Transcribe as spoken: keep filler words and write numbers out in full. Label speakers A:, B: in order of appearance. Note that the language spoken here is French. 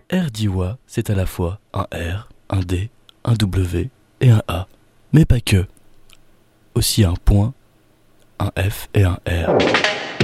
A: Erdiwa, c'est à la fois un R, un D, un W et un A, mais pas que. Aussi un point, un F et un R.